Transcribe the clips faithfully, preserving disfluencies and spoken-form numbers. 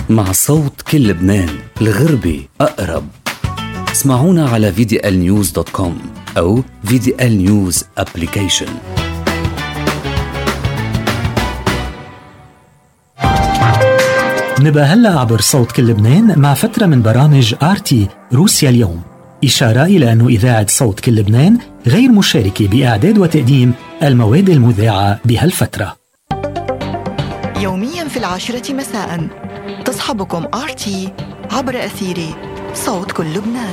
مع صوت كل لبنان، الغربي أقرب. اسمعونا على في دي إل نيوز دوت كوم أو في دي إل نيوز أبليكيشن. نبقى هلأ عبر صوت كل لبنان مع فترة من برامج آر تي روسيا اليوم، إشارة إلى أن إذاعة صوت كل لبنان غير مشاركة بإعداد وتقديم المواد المذاعة بهالفترة. يوميا في العاشرة مساء تصحبكم آر تي عبر أثير صوت كل لبنان.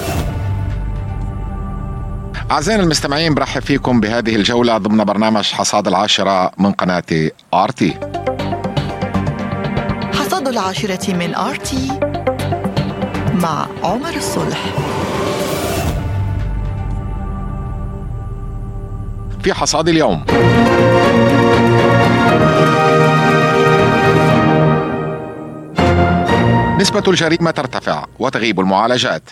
أعزائنا المستمعين، برحب فيكم بهذه الجولة ضمن برنامج حصاد العاشرة من قناة آر تي. حصاد العاشرة من آر تي مع عمر الصلح. في حصاد اليوم: نسبة الجريمة ترتفع وتغيب المعالجات.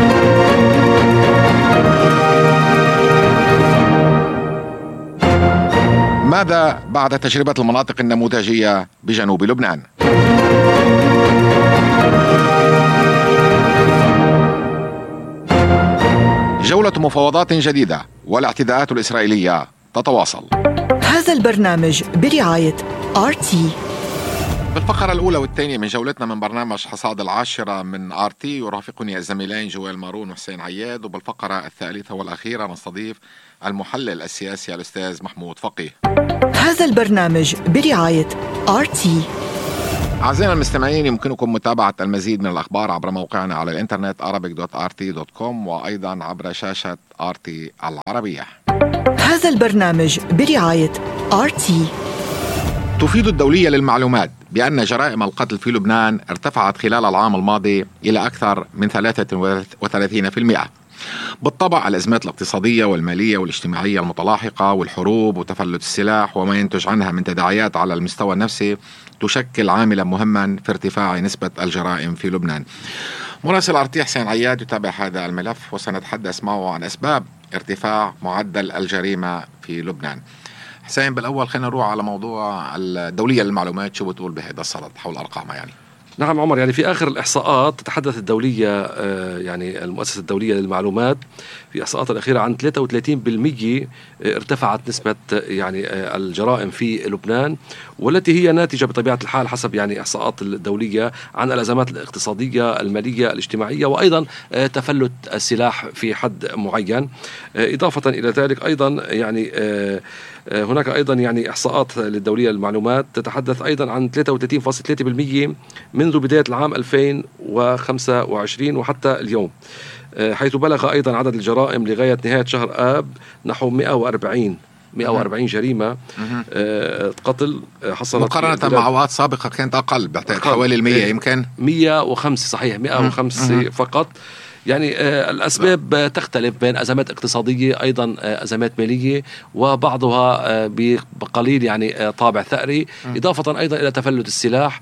ماذا بعد تجربة المناطق النموذجية بجنوب لبنان؟ جولة مفاوضات جديدة والاعتداءات الإسرائيلية تتواصل. هذا البرنامج برعاية آر تي. بالفقرة الأولى والثانية من جولتنا من برنامج حصاد العاشرة من آر تي يرافقني الزميلين جوال مارون وحسين عياد، وبالفقرة الثالثة والأخيرة نستضيف المحلل السياسي الأستاذ محمود فقيه. هذا البرنامج برعاية آر تي. أعزائنا المستمعين، يمكنكم متابعة المزيد من الأخبار عبر موقعنا على الإنترنت arabic دوت آر تي دوت كوم وأيضا عبر شاشة آر تي العربية. هذا البرنامج برعاية آر تي. تفيد الدولية للمعلومات بأن جرائم القتل في لبنان ارتفعت خلال العام الماضي إلى أكثر من ثلاثة وثلاثين بالمئة. بالطبع الأزمات الاقتصادية والمالية والاجتماعية المتلاحقة والحروب وتفلت السلاح وما ينتج عنها من تداعيات على المستوى النفسي تشكل عاملا مهما في ارتفاع نسبة الجرائم في لبنان. مراسل آر تي حسين عياد يتابع هذا الملف وسنتحدث معه عن أسباب ارتفاع معدل الجريمة في لبنان. حسين، بالأول خلينا نروح على موضوع الدولية للمعلومات، شو بتقول بهذا الصدد حول أرقامها يعني؟ نعم عمر، يعني في آخر الإحصاءات تتحدث الدولية يعني المؤسسة الدولية للمعلومات في الإحصاءات الأخيرة عن ثلاثة وثلاثين بالمئة ارتفعت نسبة يعني الجرائم في لبنان، والتي هي ناتجة بطبيعة الحال حسب يعني إحصاءات الدولية عن الأزمات الاقتصادية المالية الاجتماعية وأيضا تفلت السلاح في حد معين. إضافة إلى ذلك أيضا يعني هناك أيضا يعني إحصاءات للدولية للمعلومات تتحدث أيضا عن ثلاثة وثلاثين فاصلة ثلاثة بالمئة منذ بداية العام ألفين وخمسة وعشرين وحتى اليوم، حيث بلغ أيضا عدد الجرائم لغاية نهاية شهر آب نحو مئة وأربعين مئة وأربعين جريمة آه قتل حصلت مقارنة مع أوقات سابقة كانت أقل، بعتقد حوالي المية، يمكن مئة وخمسة صحيح مئة وخمسة فقط. يعني آه الأسباب آه تختلف بين أزمات اقتصادية أيضا آه أزمات مالية وبعضها آه بقليل يعني آه طابع ثأري، إضافة أيضا إلى تفلت السلاح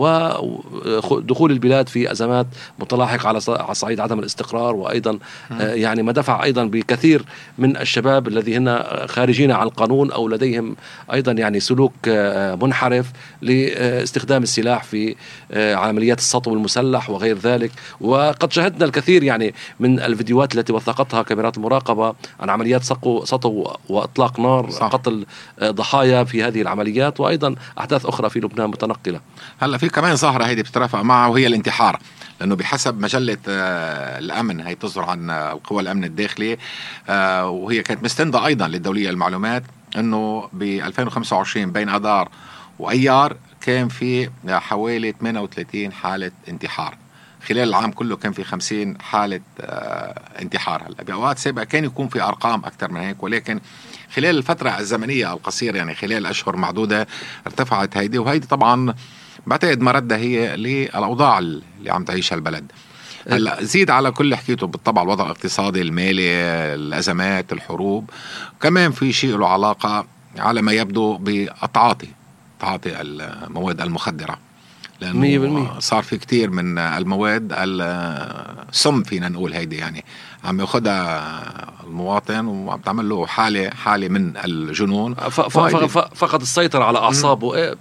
ودخول البلاد في أزمات متلاحقة على صعيد عدم الاستقرار، وأيضا آه يعني ما دفع أيضا بكثير من الشباب الذي هنا خارجين عن القانون أو لديهم أيضا يعني سلوك آه منحرف لاستخدام السلاح في آه عمليات السطو المسلح وغير ذلك. وقد شهدنا الكثير يعني يعني من الفيديوهات التي وثقتها كاميرات المراقبة عن عمليات سطو وإطلاق نار صح. قتل ضحايا في هذه العمليات، وأيضا أحداث أخرى في لبنان متنقلة. هلا في كمان ظاهرة هيدي بتترافق معها وهي الانتحار، لأنه بحسب مجلة الأمن هي تصدر عن القوى الأمن الداخلي وهي كانت مستندة أيضا للدولية للمعلومات، أنه ب ألفين وخمسة وعشرين بين أذار وأيار كان في حوالي ثمانية وثلاثين حالة انتحار. خلال العام كله كان في خمسين حالة آه انتحار. هلا بأوقات سابقة كان يكون في أرقام أكثر من هيك، ولكن خلال الفترة الزمنية القصيرة يعني خلال أشهر معدودة ارتفعت هيدي، وهيدي طبعا بعتقد مردها هي للأوضاع اللي عم تعيشها البلد. هلا زيد على كل حكيته بالطبع الوضع الاقتصادي المالي، الأزمات، الحروب، كمان في شيء له علاقة على ما يبدو بالتعاطي تعاطي المواد المخدرة، لأنه صار في كتير من المواد السم فينا نقول هيدي يعني عم ياخدها المواطن وعم تعمل له حالة حالة من الجنون، فقد السيطرة على أعصابه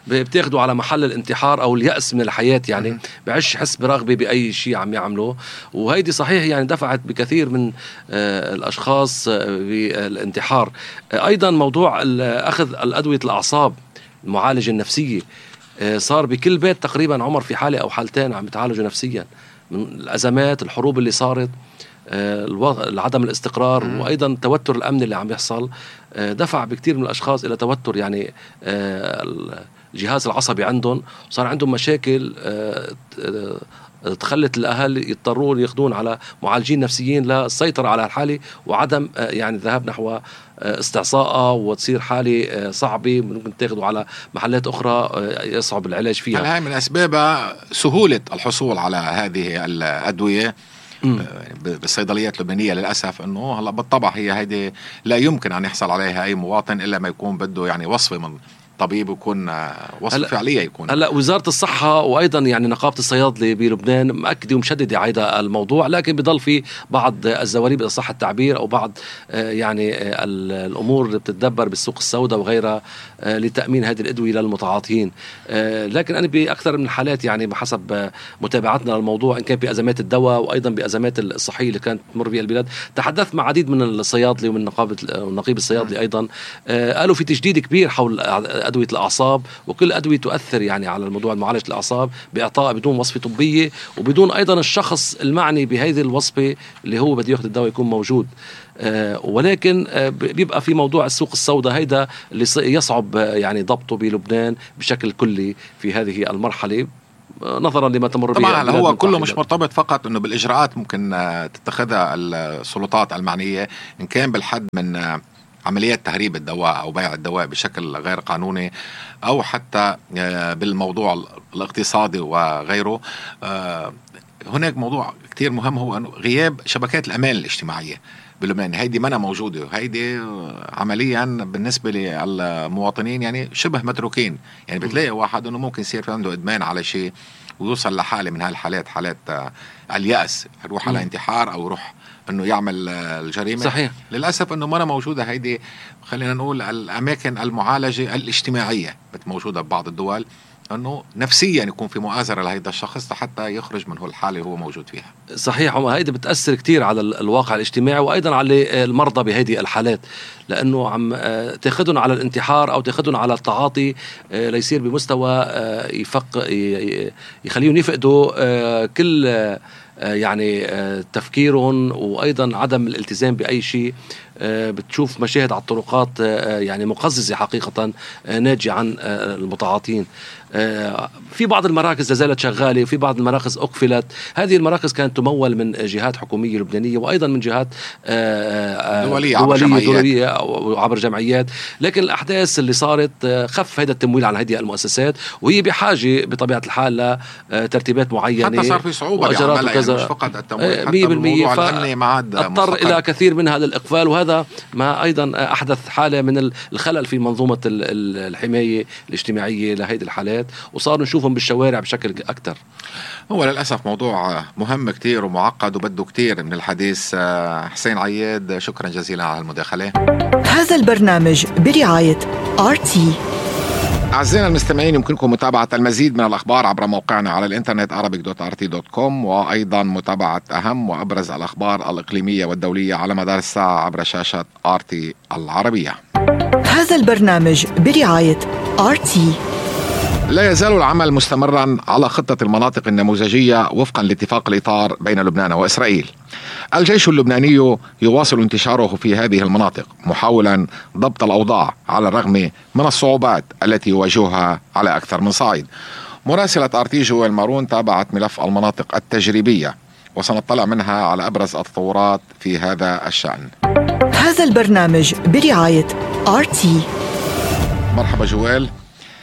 بتاخده على محل الانتحار أو اليأس من الحياة، يعني بعيش حس برغبة بأي شيء عم يعمله. وهيدي صحيح يعني دفعت بكثير من الأشخاص بالانتحار. أيضا موضوع أخذ الأدوية الأعصاب المعالجة النفسية، صار بكل بيت تقريبا عمر في حالة أو حالتين عم يتعالجوا نفسيا من الأزمات، الحروب اللي صارت، عدم الاستقرار، وأيضا التوتر الأمني اللي عم يحصل دفع بكثير من الأشخاص إلى توتر، يعني الجهاز العصبي عندهم صار عندهم مشاكل تخلت الأهل يضطرون ياخذون على معالجين نفسيين للسيطرة على الحالة وعدم يعني الذهاب نحو استعصاء، وتصير حالة صعبة ممكن تاخذوا على محلات أخرى يصعب العلاج فيها. هل هاي من أسبابها سهولة الحصول على هذه الأدوية بالصيدليات اللبنانية؟ للأسف أنه هلا بالطبع هي هيدي لا يمكن أن يحصل عليها أي مواطن إلا ما يكون بده يعني وصفة من طبيب، يكون وصفة فعلية يكون. هلا وزارة الصحة وأيضا يعني نقابة الصيادلة بلبنان مأكدة ومشددة على هذا الموضوع، لكن بضل في بعض الزواريب إذا صح التعبير أو بعض يعني الأمور اللي بتتدبر بالسوق السوداء وغيرها لتأمين هذه الأدوية للمتعاطيين. لكن أنا بأكثر من الحالات يعني بحسب متابعتنا للموضوع، إن كان بأزمات الدواء وأيضا بأزمات الصحية اللي كانت تمر بها البلاد، تحدثت مع عديد من الصيادلة ومن نقابة ونقيب الصيادلة أيضا، قالوا في تجديد كبير حول أدوية الأعصاب، وكل أدوية تؤثر يعني على الموضوع معالجة الأعصاب بإعطاء بدون وصفة طبية وبدون أيضا الشخص المعني بهذه الوصفة اللي هو بده يأخذ الدواء يكون موجود. آه ولكن آه بيبقى في موضوع السوق السوداء هيدا اللي يصعب آه يعني ضبطه بلبنان بشكل كلي في هذه المرحلة نظرا لما تمر به. طبعا هو كله مش مرتبط فقط انه بالاجراءات ممكن تتخذها السلطات المعنيه، ان كان بالحد من عمليات تهريب الدواء او بيع الدواء بشكل غير قانوني، او حتى بالموضوع الاقتصادي وغيره. هناك موضوع كتير مهم هو أنه غياب شبكات الامان الاجتماعيه بلبنان. هيدي منا موجودة، هيدي عمليا بالنسبة للمواطنين يعني شبه متروكين. يعني بتلاقي واحد انه ممكن يصير في عنده ادمان على شيء ويوصل لحالة من هالحالات، حالات اليأس، يروح على انتحار او يروح انه يعمل الجريمة. صحيح. للأسف انه منا موجودة هيدي، خلينا نقول الاماكن المعالجة الاجتماعية موجودة ببعض الدول، انه نفسيا يكون في مؤازرة لهذا الشخص حتى يخرج من هو الحالة اللي هو موجود فيها. صحيح، وهيدا بتأثر كتير على الواقع الاجتماعي وأيضا على المرضى بهذه الحالات، لأنه عم تاخدهم على الانتحار أو تاخدهم على التعاطي ليصير بمستوى يفق يخليهم يفقدوا كل يعني تفكيرهم وأيضا عدم الالتزام بأي شيء. بتشوف مشاهد على الطرقات يعني مقززة حقيقة ناجية عن المتعاطين. في بعض المراكز لازالت شغالة وفي بعض المراكز أقفلت. هذه المراكز كانت تمول من جهات حكومية لبنانية وأيضا من جهات دولية, دولية, دولية أو عبر جمعيات، لكن الأحداث اللي صارت خف هذا التمويل عن هذه المؤسسات، وهي بحاجة بطبيعة الحال لترتيبات معينة. حتى صار في صعوبة بعملها، يعني مش فقط التمويل، حتى بالموضوع الأمني ما عاد اضطر إلى كثير من هذا الإقفال، وهذا ما أيضا أحدث حالة من الخلل في منظومة الحماية الاجتماعية لهذه الحالات، وصار نشوفهم بالشوارع بشكل أكثر. هو للأسف موضوع مهم كتير ومعقد وبده كتير من الحديث. حسين عياد، شكرا جزيلا على المداخلة. هذا البرنامج برعاية آر تي. أعزائنا المستمعين، يمكنكم متابعة المزيد من الأخبار عبر موقعنا على الإنترنت arabic دوت آر تي دوت كوم، وأيضا متابعة أهم وأبرز الأخبار الإقليمية والدولية على مدار الساعة عبر شاشة آر تي العربية. هذا البرنامج برعاية آر تي. لا يزال العمل مستمرا على خطة المناطق النموذجية وفقا لاتفاق الإطار بين لبنان وإسرائيل. الجيش اللبناني يواصل انتشاره في هذه المناطق محاولا ضبط الأوضاع على الرغم من الصعوبات التي يواجهها على أكثر من صعيد. مراسلة آر تي جويل مارون تابعت ملف المناطق التجريبية وسنطلع منها على أبرز التطورات في هذا الشأن. هذا البرنامج برعاية آر تي. مرحبا جويل.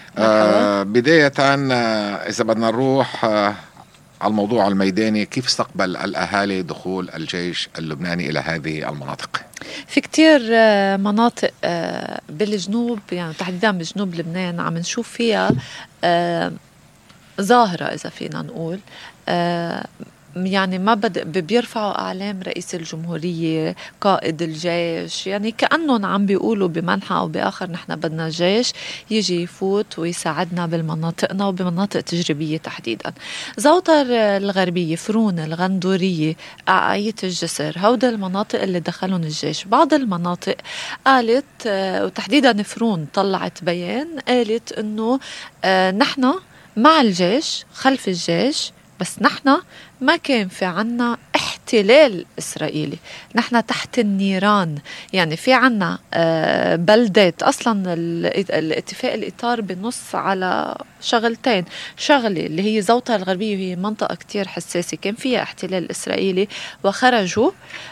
آه بداية آه إذا بدنا نروح آه على الموضوع الميداني، كيف استقبل الأهالي دخول الجيش اللبناني إلى هذه المناطق؟ في كتير آه مناطق آه بالجنوب، يعني تحديدا بجنوب لبنان عم نشوف فيها آه ظاهرة إذا فينا نقول آه يعني ما بد بيرفعوا أعلام رئيس الجمهورية، قائد الجيش، يعني كأنهم عم بيقولوا بمنحى أو بآخر نحن بدنا جيش يجي يفوت ويساعدنا بالمناطقنا وبمناطق تجريبية تحديدا. زوطر الغربية، فرون، الغندورية، أعاية الجسر، هودا المناطق اللي دخلون الجيش. بعض المناطق قالت وتحديدا فرون طلعت بيان قالت إنه نحن مع الجيش خلف الجيش، بس نحن ما كان في عنا احتلال إسرائيلي، نحن تحت النيران. يعني في عنا بلدات أصلا الاتفاق الإطار بنص على شغلتين، شغلة اللي هي زوطة الغربية وهي منطقة كتير حساسة كان فيها احتلال إسرائيلي وخرجوا،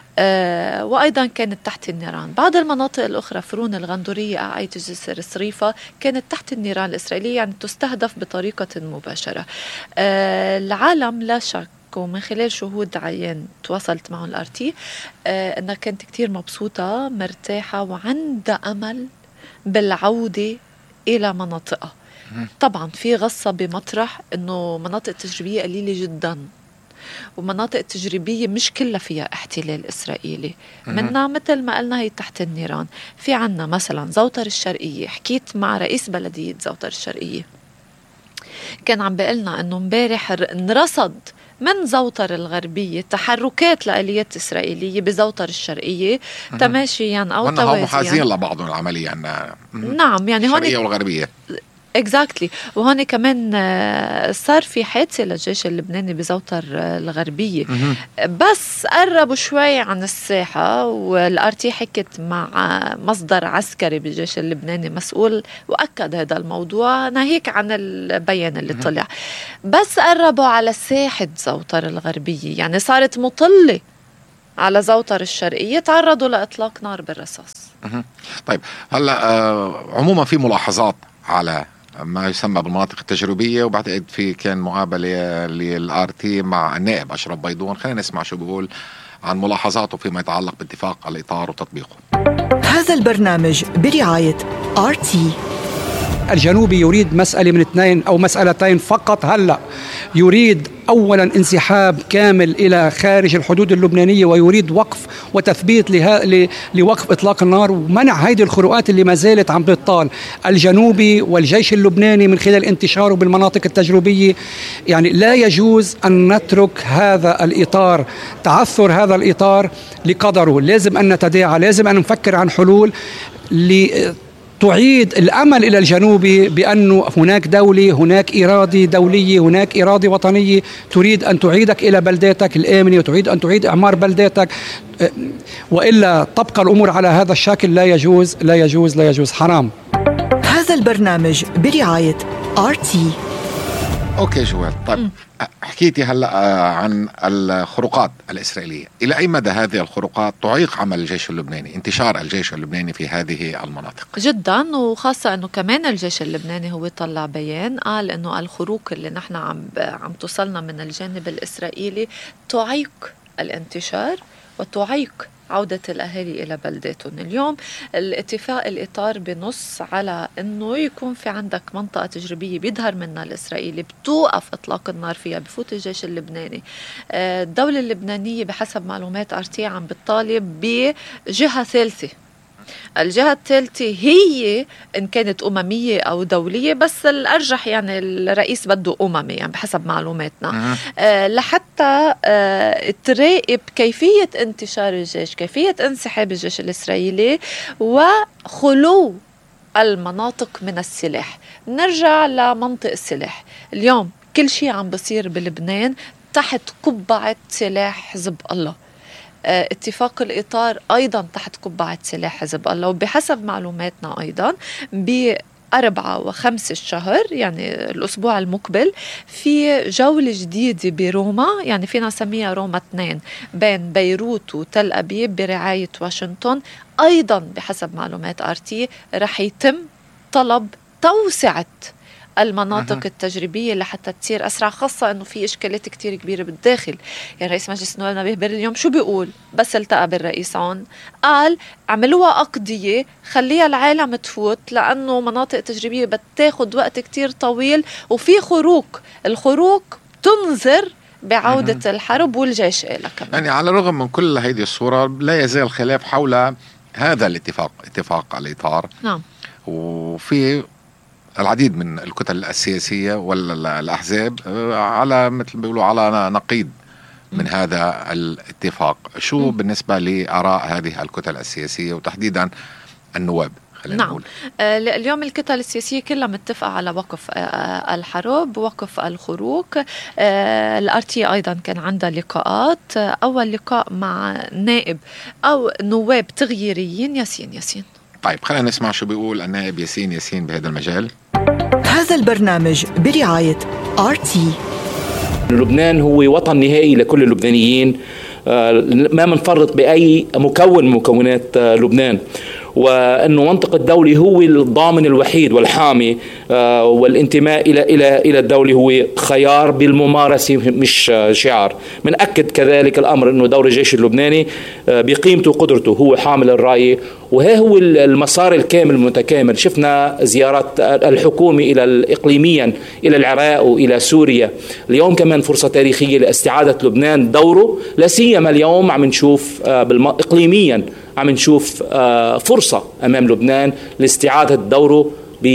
آه وأيضا كانت تحت النيران. بعض المناطق الأخرى فرون، الغندورية، أعاية الجسر، صريفة كانت تحت النيران الإسرائيلية، يعني تستهدف بطريقة مباشرة. آه العالم لا شك ومن خلال شهود عيان تواصلت معهم الارتي آه أنها كانت كتير مبسوطة مرتاحة وعندها أمل بالعودة إلى مناطقها. طبعا في غصة بمطرح أنه مناطق تجريبية قليلة جدا، ومناطق تجريبية مش كلها فيها احتلال إسرائيلي، منها مثل ما قلنا هي تحت النيران. في عنا مثلا زوطر الشرقية، حكيت مع رئيس بلدية زوطر الشرقية كان عم بيقلنا أنه مبارح انرصد من زوطر الغربية تحركات لآليات إسرائيلية بزوطر الشرقية تماشيا أو توازيا، وأنهم محاذين لبعضهم العمليا. نعم، يعني هون الشرقية والغربية exactly. وهون كمان صار في حادثة للجيش اللبناني بزوطر الغربية، بس قربوا شوي عن الساحة، والارتي حكت مع مصدر عسكري بالجيش اللبناني مسؤول وأكد هذا الموضوع ناهيك عن البيان اللي طلع، بس قربوا على ساحة زوطر الغربية، يعني صارت مطلة على زوطر الشرقية، تعرضوا لإطلاق نار بالرصاص. طيب هلا آه عموما في ملاحظات على ما يسمى بالمناطق التجريبية، وبعتقد في كان مقابلة للآر تي مع النائب أشرف بيضون، خلينا نسمع شو بيقول عن ملاحظاته فيما يتعلق باتفاق الإطار وتطبيقه. هذا البرنامج برعاية آر تي. الجنوبي يريد مسألة من اثنين أو مسألتين فقط. هلأ يريد أولا انسحاب كامل إلى خارج الحدود اللبنانية، ويريد وقف وتثبيت لها لوقف إطلاق النار ومنع هذه الخروقات اللي ما زالت عم بتطال الجنوبي والجيش اللبناني من خلال انتشاره بالمناطق التجريبية. يعني لا يجوز أن نترك هذا الإطار، تعثر هذا الإطار لقدره. لازم أن نتداعى، لازم أن نفكر عن حلول ل تعيد الأمل إلى الجنوبي بأنه هناك دولة، هناك إرادة دولية، هناك إرادة وطنية تريد أن تعيدك إلى بلداتك الآمنة وتريد أن تعيد إعمار بلداتك، وإلا تبقى الأمور على هذا الشكل. لا يجوز لا يجوز لا يجوز، حرام. هذا البرنامج برعاية آر تي. أوكي جوال، طيب حكيتي هلأ عن الخروقات الإسرائيلية، إلى أي مدى هذه الخروقات تعيق عمل الجيش اللبناني، انتشار الجيش اللبناني في هذه المناطق؟ جدا، وخاصة أنه كمان الجيش اللبناني هو طلع بيان قال أنه الخروق اللي نحن عم عم توصلنا من الجانب الإسرائيلي تعيق الانتشار وتعيق عودة الأهالي إلى بلداتهم. اليوم الاتفاق الإطار بنص على أنه يكون في عندك منطقة تجريبية بيظهر منها الإسرائيلي بتوقف إطلاق النار فيها، بفوت الجيش اللبناني. الدولة اللبنانية بحسب معلومات أرتي عم بتطالب بجهة ثالثة. الجهة الثالثة هي إن كانت أممية أو دولية، بس الأرجح يعني الرئيس بده أممي يعني بحسب معلوماتنا، آه لحتى آه تراقب كيفية انتشار الجيش، كيفية انسحاب الجيش الإسرائيلي وخلو المناطق من السلاح. نرجع لمنطق السلاح. اليوم كل شيء عم بصير بلبنان تحت قبعة سلاح حزب الله. اتفاق الإطار أيضا تحت قبعة سلاح حزب الله، وبحسب معلوماتنا أيضا بأربعة وخمس الشهر يعني الأسبوع المقبل في جولة جديدة بروما، يعني فينا نسميها روما اثنين، بين بيروت وتل أبيب برعاية واشنطن. أيضا بحسب معلومات آر تي رح يتم طلب توسعة المناطق أه. التجريبية لحتى تصير أسرع، خاصة أنه في إشكالات كتير كبيرة بالداخل. يعني رئيس مجلس النواب نبيه بري اليوم شو بيقول؟ بس التقى بالرئيس عون قال عملوها أقضية خليها العالم تفوت، لأنه مناطق تجريبية بتاخد وقت كتير طويل وفي خروق. الخروق تنذر بعودة الحرب والجيش إلى كمان. يعني على الرغم من كل هذه الصورة لا يزال خلاف حول هذا الاتفاق، اتفاق الإطار. نعم. وفي العديد من الكتل السياسية والأحزاب على مثل بيقولوا على نقيض من هذا الاتفاق. شو م. بالنسبة لآراء هذه الكتل السياسية وتحديدا النواب؟ نعم. نقول. اليوم الكتل السياسية كلها متفقة على وقف الحرب، وقف الخروج. الارتي أيضا كان عندها لقاءات، أول لقاء مع نائب أو نواب تغييريين ياسين ياسين. طيب خلينا نسمع شو بيقول النائب ياسين ياسين بهذا المجال. هذا البرنامج برعاية آرتي. لبنان هو وطن نهائي لكل اللبنانيين، ما منفرط بأي مكون من مكونات لبنان، وأنه منطق الدولة هو الضامن الوحيد والحامي، والانتماء إلى إلى إلى الدولة هو خيار بالممارسة مش شعار. من أكد كذلك الأمر أنه دور الجيش اللبناني بقيمته وقدرته هو حامل الراية، وها هو المسار الكامل المتكامل. شفنا زيارات الحكومة إلى إقليميا إلى العراق وإلى سوريا، اليوم كمان فرصة تاريخية لاستعادة لبنان دوره، لا سيما اليوم عم نشوف إقليميا عم نشوف فرصة أمام لبنان لاستعادة دوره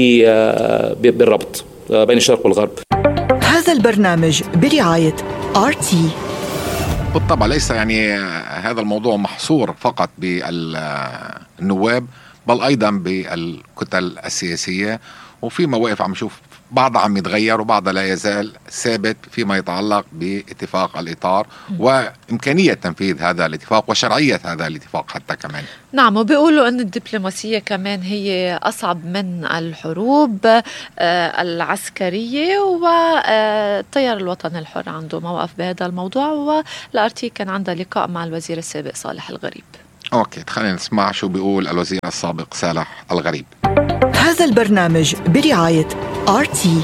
بالربط بين الشرق والغرب. هذا البرنامج برعاية آرتي. بالطبع ليس يعني هذا الموضوع محصور فقط بالنواب، بل أيضا بالكتل السياسية، وفي مواقف عم نشوف بعضها عم يتغير وبعضها لا يزال ثابت فيما يتعلق باتفاق الإطار وإمكانية تنفيذ هذا الاتفاق وشرعية هذا الاتفاق حتى كمان. نعم، وبيقولوا أن الدبلوماسية كمان هي أصعب من الحروب العسكرية، والتيار الوطني الحر عنده موقف بهذا الموضوع، والارتي كان عنده لقاء مع الوزير السابق صالح الغريب. أوكي خلينا نسمع شو بيقول الوزير السابق صالح الغريب. هذا البرنامج برعاية آرتي.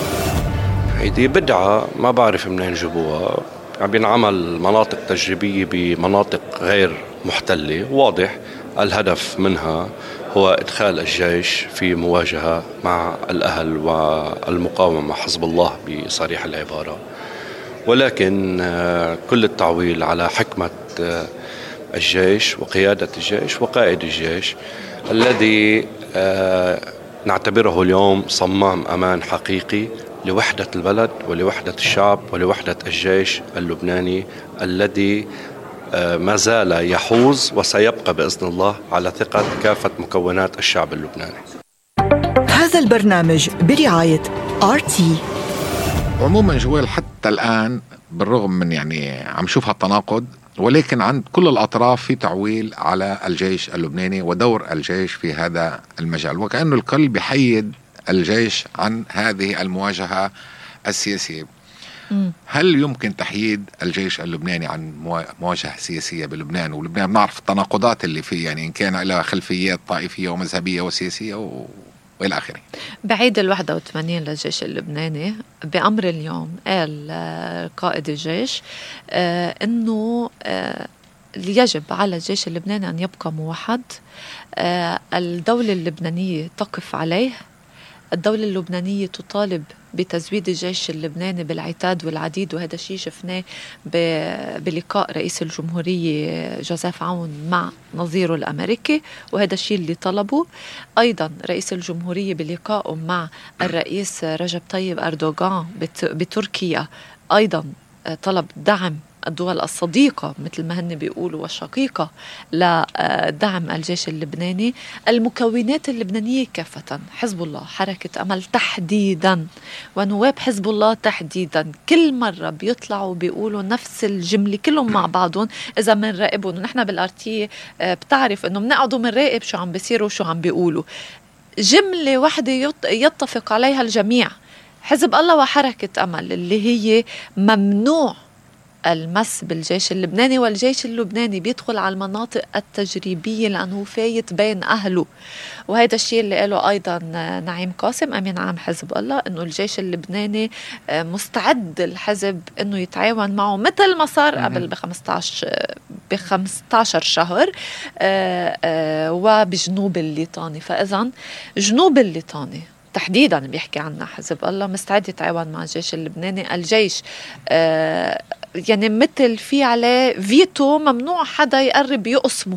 هيدي بدعة ما بعرف منين جابوها، عم بينعمل مناطق تجريبية بمناطق غير محتلة، واضح الهدف منها هو إدخال الجيش في مواجهة مع الأهل والمقاومة مع حزب الله بصريح العبارة، ولكن كل التعويل على حكمة الجيش وقيادة الجيش وقائد الجيش الذي نعتبره اليوم صمام أمان حقيقي لوحدة البلد ولوحدة الشعب ولوحدة الجيش اللبناني الذي ما زال يحوز وسيبقى بإذن الله على ثقة كافة مكونات الشعب اللبناني. هذا البرنامج برعاية آرتي. عموما جوال حتى الآن بالرغم من يعني عم شوف هالتناقض، ولكن عند كل الأطراف في تعويل على الجيش اللبناني ودور الجيش في هذا المجال، وكأنه الكل بيحيد الجيش عن هذه المواجهة السياسية. م. هل يمكن تحييد الجيش اللبناني عن مواجهة سياسية بلبنان؟ ولبنان بنعرف التناقضات اللي فيه، يعني إن كان إلى خلفيات طائفية ومذهبية وسياسية و... وإلى آخره. بعيد الواحدة وثمانين للجيش اللبناني بأمر اليوم قال قائد الجيش آه أنه آه يجب على الجيش اللبناني أن يبقى موحد. آه الدولة اللبنانية تقف عليه، الدولة اللبنانية تطالب بتزويد الجيش اللبناني بالعتاد والعديد، وهذا الشيء شفناه بلقاء رئيس الجمهورية جوزيف عون مع نظيره الأمريكي، وهذا الشيء اللي طلبه. أيضا رئيس الجمهورية بلقائه مع الرئيس رجب طيب أردوغان بتركيا أيضا طلب دعم الدول الصديقة مثل ما هن بيقولوا والشقيقة لدعم الجيش اللبناني. المكونات اللبنانية كافة، حزب الله، حركة أمل تحديدا، ونواب حزب الله تحديدا، كل مرة بيطلعوا بيقولوا نفس الجملة كلهم مع بعضهم. إذا منراقبوا نحن بالارتي بتعرف إنه منقعدوا منراقب شو عم بيصيروا وشو عم بيقولوا، جملة واحدة يتفق عليها الجميع: حزب الله وحركة أمل، اللي هي ممنوع المس بالجيش اللبناني، والجيش اللبناني بيدخل على المناطق التجريبية لأنه فايت بين أهله. وهذا الشيء اللي قاله أيضا نعيم قاسم أمين عام حزب الله، أنه الجيش اللبناني مستعد الحزب أنه يتعاون معه مثل ما صار قبل ب خمسة عشر شهر وبجنوب الليطاني. فإذن جنوب الليطاني تحديدا بيحكي عنها حزب الله مستعد يتعاون مع الجيش اللبناني. الجيش آه يعني مثل في عليه فيتو، ممنوع حدا يقرب يقسمه.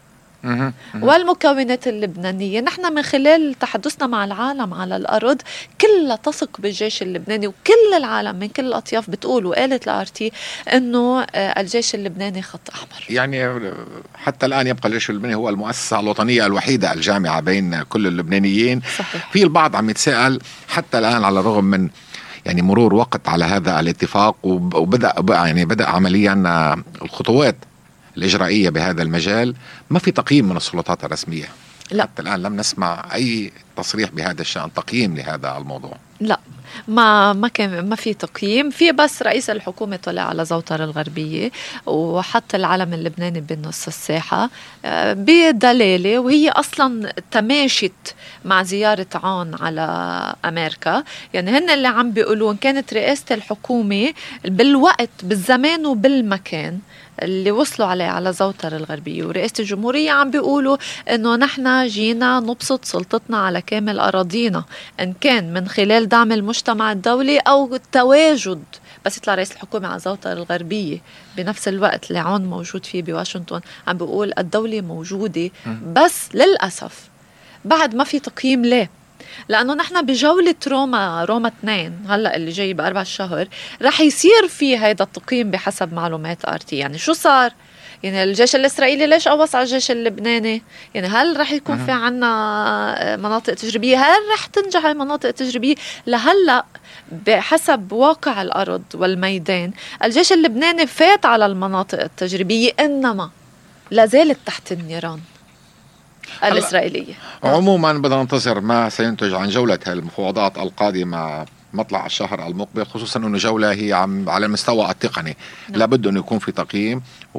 والمكونات اللبنانية، نحن من خلال تحدثنا مع العالم على الأرض كلها تثق بالجيش اللبناني، وكل العالم من كل الأطياف بتقول وقالت لآرتي أنه الجيش اللبناني خط أحمر. يعني حتى الآن يبقى الجيش اللبناني هو المؤسسة الوطنية الوحيدة الجامعة بين كل اللبنانيين. صحيح. في البعض عم يتساءل حتى الآن على الرغم من يعني مرور وقت على هذا الاتفاق، وبدأ يعني بدأ عمليا الخطوات الإجرائية بهذا المجال، ما في تقييم من السلطات الرسمية. لا. حتى الآن لم نسمع أي تصريح بهذا الشأن، تقييم لهذا الموضوع. لا، ما ما كان ما في تقييم. في بس رئيس الحكومة طلع على زوطر الغربية وحط العلم اللبناني بنص الساحة بدلالة، وهي أصلا تماشت مع زيارة عون على أمريكا. يعني هن اللي عم بيقولون كانت رئاسة الحكومة بالوقت بالزمان وبالمكان اللي وصلوا عليه على زوطر الغربية، ورئاسة الجمهورية عم بيقولوا إنه نحن جينا نبسط سلطتنا على كامل أراضينا، إن كان من خلال دعم المجتمع الدولي أو التواجد. بس يطلع رئيس الحكومة على زوطر الغربية بنفس الوقت اللي عون موجود فيه بواشنطن عم بيقول الدولة موجودة، بس للأسف بعد ما في تقييم. ليه؟ لأنه نحن بجولة روما روما اثنين هلأ اللي جاي بأربع الشهر رح يصير في هيدا التقييم بحسب معلومات آرتي. يعني شو صار؟ يعني الجيش الإسرائيلي ليش قوص على الجيش اللبناني؟ يعني هل رح يكون في عنا مناطق تجريبية؟ هل رح تنجح المناطق التجريبية؟ لهلأ بحسب واقع الأرض والميدان الجيش اللبناني فات على المناطق التجريبية، إنما لازالت تحت النيران الإسرائيلية. عموما بدنا ننتظر ما سينتج عن جولة المفاوضات القادمة مطلع الشهر المقبل، خصوصا أنه جولة هي عم على المستوى التقني. نعم. لابد أن يكون في تقييم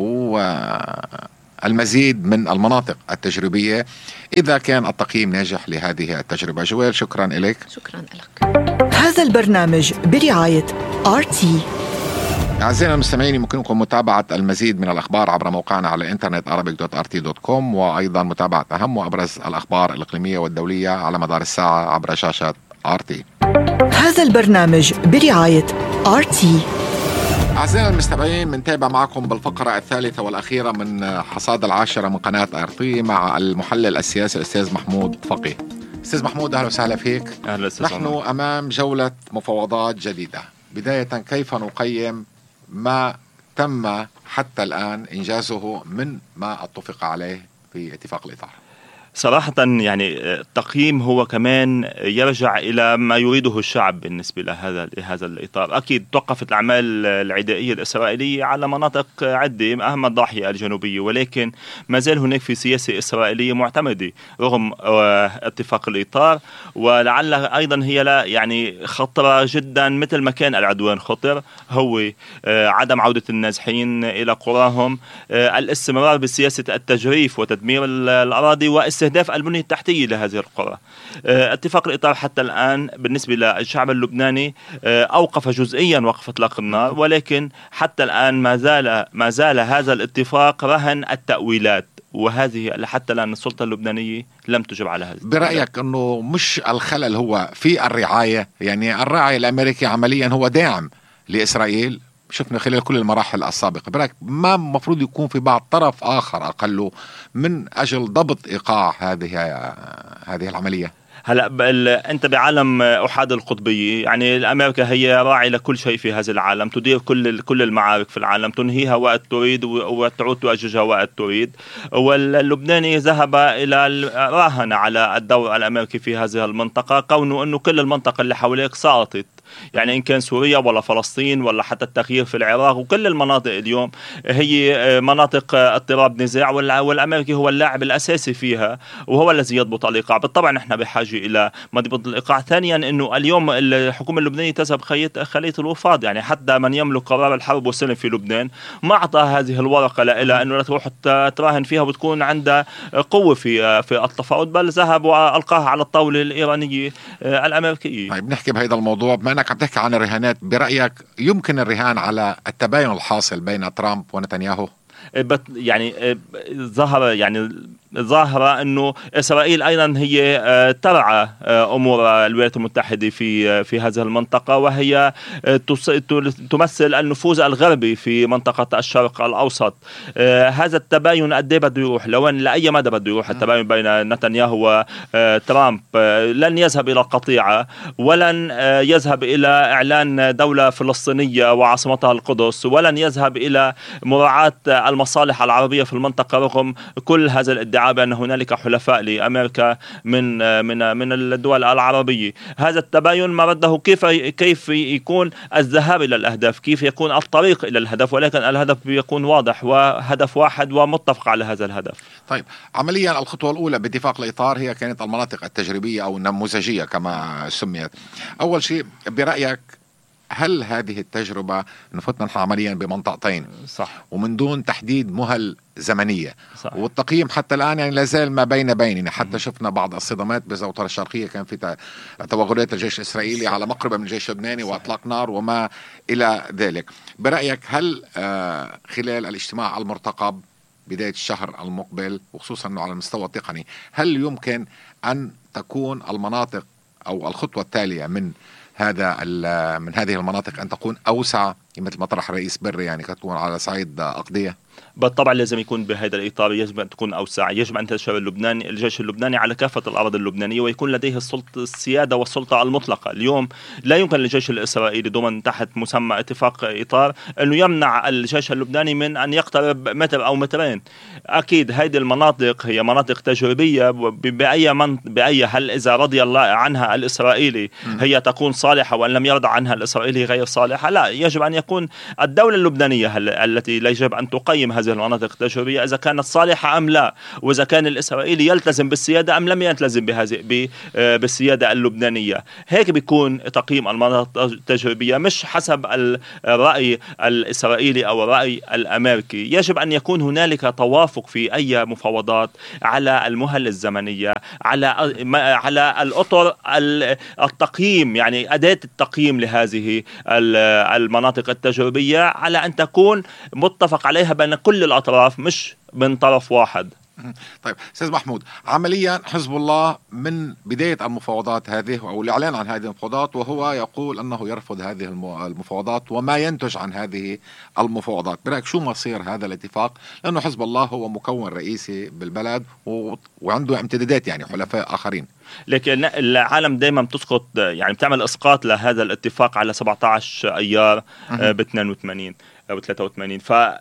والمزيد من المناطق التجريبية إذا كان التقييم ناجح لهذه التجربة. جويل، شكرا لك. شكرا لك. هذا البرنامج برعاية آر تي. أعزائنا المستمعين، يمكنكم متابعة المزيد من الأخبار عبر موقعنا على الإنترنت arabic دوت آر تي دوت كوم، وأيضا متابعة أهم وأبرز الأخبار الإقليمية والدولية على مدار الساعة عبر شاشة آر تي. هذا البرنامج برعاية آر تي. أعزائنا المستمعين، بنتابع معكم بالفقرة الثالثة والأخيرة من حصاد العاشرة من قناة آر تي مع المحلل السياسي الأستاذ محمود فقيه. أستاذ محمود، أهلا وسهلا فيك. أهلا وسهلا. نحن أمام جولة مفاوضات جديدة. بداية، كيف نقيم ما تم حتى الآن إنجازه من ما اتفق عليه في اتفاق الإطار؟ صراحة يعني التقييم هو كمان يرجع إلى ما يريده الشعب بالنسبة لهذا لهذا الإطار. أكيد توقفت الأعمال العدائية الإسرائيلية على مناطق عدة، أهم الضاحية الجنوبية، ولكن ما زال هناك في سياسة إسرائيلية معتمدة رغم اتفاق الإطار، ولعل أيضا هي لا يعني خطرة جدا مثل ما كان العدوان خطر، هو عدم عودة النازحين إلى قراهم، الاستمرار بسياسة التجريف وتدمير الأراضي واستهداف البنية التحتية لهذه القرى. اتفاق الإطار حتى الآن بالنسبة للشعب اللبناني أوقف جزئيا وقف إطلاق النار، ولكن حتى الآن ما زال ما زال هذا الاتفاق رهن التأويلات، وهذه حتى الآن السلطة اللبنانية لم تجب على هذا. برأيك أنه مش الخلل هو في الرعاية؟ يعني الراعي الأمريكي عمليا هو داعم لإسرائيل، شفنا خلال كل المراحل السابقة. برأيك ما مفروض يكون في بعض طرف آخر أقله من أجل ضبط إيقاع هذه هذه العملية؟ هلا انت بعالم احاد القطبيه، يعني الامريكا هي راعي لكل شيء في هذا العالم، تدير كل كل المعارك في العالم، تنهيها وقت تريد وتعود تؤججها وقت تريد. واللبناني ذهب الى راهن على الدور الامريكي في هذه المنطقه، كونه انه كل المنطقه اللي حواليك سقطت، يعني إن كان سوريا ولا فلسطين ولا حتى التغيير في العراق، وكل المناطق اليوم هي مناطق اضطراب نزاع، والأمريكي هو اللاعب الأساسي فيها وهو الذي يضبط الإيقاع. بالطبع نحن بحاجة إلى مضبط الإيقاع. ثانيا أنه اليوم الحكومة اللبنانية تذهب خلية الوفاض، يعني حتى من يملك قرار الحرب والسلم في لبنان ما أعطى هذه الورقة لها أنه لا تروح تراهن فيها وتكون عندها قوة في في التفاوض، بل ذهب وألقاها على الطاولة الإيرانية الأمريكية. طيب نحكي بهذا الموضوع. بما أنك عم تحكي عن الرهانات، برأيك يمكن الرهان على التباين الحاصل بين ترامب ونتنياهو؟ يعني ظهر يعني ظاهرة أنه إسرائيل أيضا هي ترعى أمور الولايات المتحدة في في هذه المنطقة، وهي تمثل النفوذ الغربي في منطقة الشرق الأوسط. هذا التباين قد ايه بده يروح؟ لو لأي مدى بده يروح التباين بين نتنياهو وترامب؟ لن يذهب إلى قطيعة، ولن يذهب إلى إعلان دولة فلسطينية وعاصمتها القدس، ولن يذهب إلى مراعاة المصالح العربية في المنطقة رغم كل هذا الادعاء بأن هنالك حلفاء لأمريكا من من من الدول العربية. هذا التباين مرده كيف كيف يكون الذهاب إلى الأهداف، كيف يكون الطريق إلى الهدف، ولكن الهدف يكون واضح وهدف واحد ومتفق على هذا الهدف. طيب عمليا الخطوة الأولى باتفاق الإطار هي كانت المناطق التجريبية أو النموذجية كما سميت. أول شيء برأيك هل هذه التجربة نفتنا نحن عمليا بمنطقتين صح ومن دون تحديد مهل زمنية صح. والتقييم حتى الآن يعني لازال ما بين بين يعني حتى شفنا بعض الصدمات بالزوطرة الشرقية، كان في توغلات الجيش الإسرائيلي صح. على مقربة من الجيش اللبناني وأطلاق نار وما إلى ذلك. برأيك هل آه خلال الاجتماع المرتقب بداية الشهر المقبل وخصوصا أنه على المستوى التقني هل يمكن أن تكون المناطق أو الخطوة التالية من هذا من هذه المناطق أن تكون أوسع مثل ما طرح رئيس بري يعني تكون على صعيد أقضية؟ بالطبع لازم يكون بهذا الإطار، يجب أن تكون أوسع، يجب أن تنتشر اللبناني الجيش اللبناني على كافة الأراضي اللبنانية ويكون لديه السلطة السيادة والسلطة المطلقة. اليوم لا يمكن للجيش الإسرائيلي ضمن تحت مسمى اتفاق إطار أنه يمنع الجيش اللبناني من أن يقترب متر أو مترين. أكيد هذه المناطق هي مناطق تجريبية بأي من بأي هل إذا رضي الله عنها الإسرائيلي هي تكون صالحة وأن لم يرضى عنها الإسرائيلي غير صالحة؟ لا، يجب أن يكون الدولة اللبنانية التي يجب أن تقيم هذه المناطق التجريبية إذا كانت صالحة أم لا، وإذا كان الإسرائيلي يلتزم بالسيادة أم لم يلتزم بهذه بالسيادة اللبنانية. هيك بيكون تقييم المناطق التجريبية مش حسب الرأي الإسرائيلي أو الرأي الأمريكي. يجب أن يكون هنالك توافق في أي مفاوضات على المهل الزمنية، على على الأطر التقييم، يعني أداة التقييم لهذه المناطق التجريبية على أن تكون متفق عليها بين كل الأطراف مش من طرف واحد. طيب أستاذ محمود، عمليا حزب الله من بداية المفاوضات هذه أو الإعلان عن هذه المفاوضات وهو يقول أنه يرفض هذه المفاوضات وما ينتج عن هذه المفاوضات، برأيك شو مصير هذا الاتفاق؟ لأنه حزب الله هو مكون رئيسي بالبلد و... وعنده امتدادات يعني حلفاء آخرين. لكن العالم دائما بتسقط يعني بتعمل اسقاط لهذا الاتفاق على سبعة عشر ايار ب اثنين وثمانين او ثلاثة وثمانين.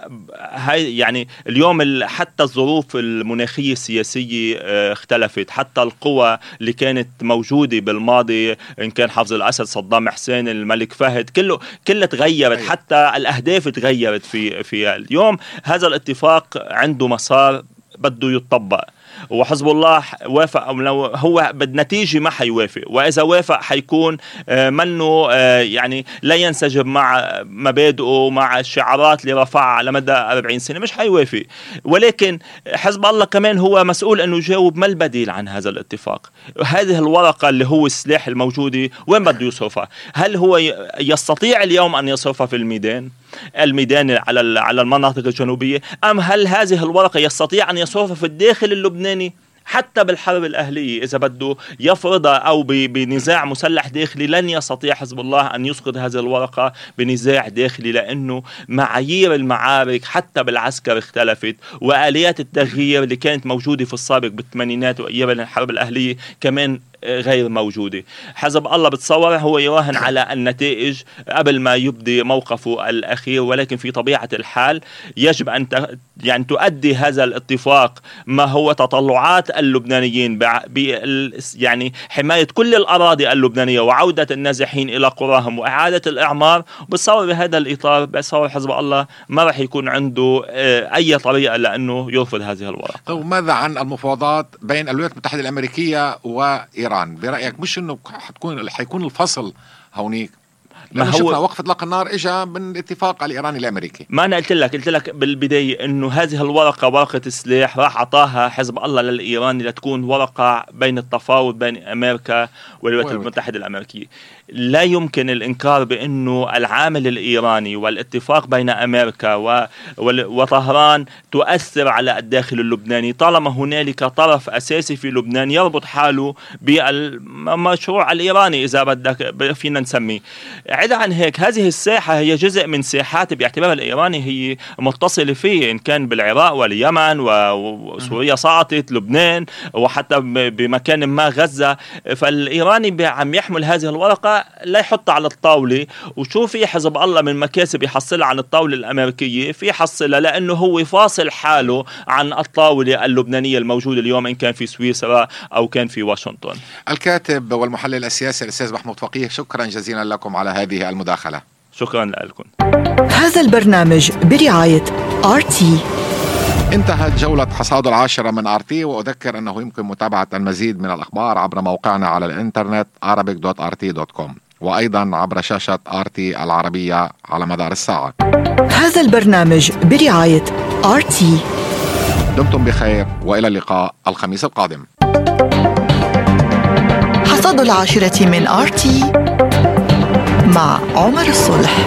فهي يعني اليوم حتى الظروف المناخيه السياسيه اختلفت، حتى القوى اللي كانت موجوده بالماضي ان كان حافظ الاسد، صدام حسين، الملك فهد، كله كله تغيرت، حتى الاهداف تغيرت في في اليوم. هذا الاتفاق عنده مسار بده يتطبق، وحزب الله وافق أو لو هو بالنتيجة ما حيوافق، وإذا وافق حيكون منه يعني لا ينسجم مع مبادئه مع الشعارات اللي رفعها على مدى أربعين سنة، مش حيوافق. ولكن حزب الله كمان هو مسؤول أنه يجاوب ما البديل عن هذا الاتفاق. هذه الورقة اللي هو السلاح الموجودة وين بده يصرفها؟ هل هو يستطيع اليوم أن يصرفها في الميدان الميدان على على المناطق الجنوبية، أم هل هذه الورقة يستطيع أن يصرفها في الداخل اللبناني حتى بالحرب الأهلية؟ إذا بده يفرضها أو بنزاع مسلح داخلي لن يستطيع حزب الله أن يسقط هذه الورقة بنزاع داخلي، لأنه معايير المعارك حتى بالعسكر اختلفت، وآليات التغيير اللي كانت موجودة في السابق بالثمانينات وأيام الحرب الأهلية كمان غير موجودة. حزب الله بتصور هو يراهن على النتائج قبل ما يبدي موقفه الأخير، ولكن في طبيعة الحال يجب أن يعني تؤدي هذا الاتفاق ما هو تطلعات اللبنانيين ب يعني حماية كل الأراضي اللبنانية وعودة النازحين إلى قراهم وإعادة الإعمار. بتصور بهذا الإطار بتصور حزب الله ما راح يكون عنده أي طريقة لأنه يرفض هذه الورقة. طيب ماذا عن المفاوضات بين الولايات المتحدة الأمريكية وإيران؟ برأيك مش إنه حتكون حيكون الفصل هونيك؟ لأنه شفنا وقف إطلاق النار إجا من الاتفاق الإيراني الأمريكي. ما أنا قلت لك قلت لك بالبداية إنه هذه الورقة ورقة السلاح راح عطاها حزب الله للإيراني لتكون ورقة بين التفاوض بين أمريكا والولايات المتحدة الأمريكية. لا يمكن الإنكار بأنه العامل الإيراني والاتفاق بين أمريكا وطهران تؤثر على الداخل اللبناني طالما هنالك طرف أساسي في لبنان يربط حاله بالمشروع الإيراني إذا بدك فينا نسميه. عدا عن هيك هذه الساحة هي جزء من ساحات باعتبار الإيراني هي متصلة فيه، إن كان بالعراق واليمن وسوريا سقطت لبنان وحتى بمكان ما غزة. فالإيراني عم يحمل هذه الورقة لا يحطها على الطاولة وشو في حزب الله من مكاسب يحصلها عن الطاولة الأمريكية في حصلها، لأنه هو فاصل حاله عن الطاولة اللبنانية الموجودة اليوم إن كان في سويسرا أو كان في واشنطن. الكاتب والمحلل السياسي الأستاذ محمود فقيه، شكرا جزيلا لكم على هذه المداخلة. شكرا لكم. هذا البرنامج برعاية آر تي. انتهت جولة حصاد العاشرة من آر تي، وأذكر أنه يمكن متابعة المزيد من الأخبار عبر موقعنا على الإنترنت arabic dot r t dot com، وأيضا عبر شاشة آر تي العربية على مدار الساعة. هذا البرنامج برعاية آر تي. دمتم بخير وإلى اللقاء الخميس القادم. حصاد العاشرة من آر تي مع عمر الصلح.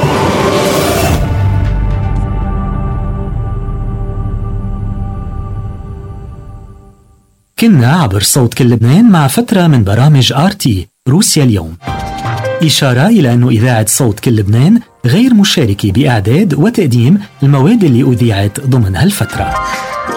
كنا عبر صوت كل لبنان مع فترة من برامج آر تي روسيا اليوم. إشارة إلى أن إذاعة صوت كل لبنان غير مشاركة بإعداد وتقديم المواد اللي أذيعت ضمن هالفترة.